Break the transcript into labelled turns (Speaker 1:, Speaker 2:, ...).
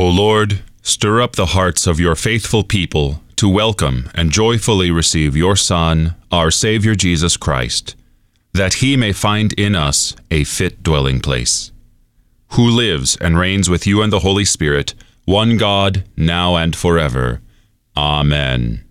Speaker 1: Lord, stir up the hearts of your faithful people to welcome and joyfully receive your Son, our Savior Jesus Christ, that he may find in us a fit dwelling place, who lives and reigns with you and the Holy Spirit, one God, now and forever. Amen.